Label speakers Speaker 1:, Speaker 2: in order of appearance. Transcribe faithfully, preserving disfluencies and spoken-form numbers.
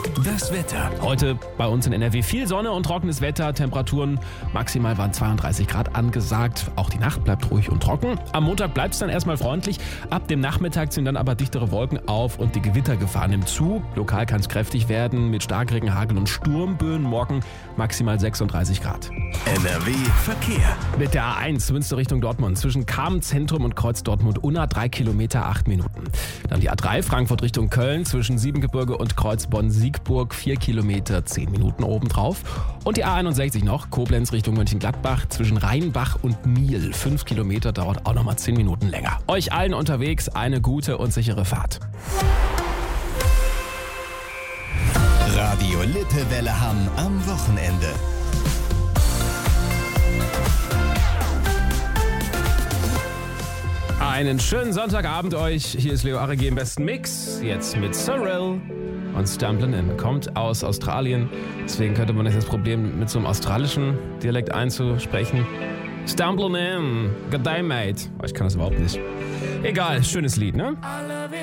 Speaker 1: Das Wetter.
Speaker 2: Heute bei uns in N R W viel Sonne und trockenes Wetter. Temperaturen maximal waren zweiunddreißig Grad angesagt. Auch die Nacht bleibt ruhig und trocken. Am Montag bleibt es dann erstmal freundlich. Ab dem Nachmittag ziehen dann aber dichtere Wolken auf und die Gewittergefahr nimmt zu. Lokal kann es kräftig werden mit Starkregen, Hagel und Sturmböen. Morgen maximal sechsunddreißig Grad.
Speaker 1: N R W Verkehr.
Speaker 2: Mit der A eins Münster Richtung Dortmund zwischen Kamen-Zentrum und Kreuz Dortmund-Unna drei Kilometer, acht Minuten. Dann die A drei Frankfurt Richtung Köln zwischen Siebengebirge und Kreuz Bonn-Siegburg vier Kilometer, zehn Minuten obendrauf. Und die A einundsechzig noch, Koblenz Richtung Mönchengladbach zwischen Rheinbach und Miel. fünf Kilometer, dauert auch nochmal zehn Minuten länger. Euch allen unterwegs eine gute und sichere Fahrt.
Speaker 1: Radio Lippewelle Hamm am Wochenende.
Speaker 2: Einen schönen Sonntagabend euch. Hier ist Leo Arregi im besten Mix. Jetzt mit Sorrel und Stamblin' In. Kommt aus Australien. Deswegen könnte man das Problem mit so einem australischen Dialekt einzusprechen. Stamblin' In. Good day, mate. Oh, ich kann das überhaupt nicht. Egal, schönes Lied, ne?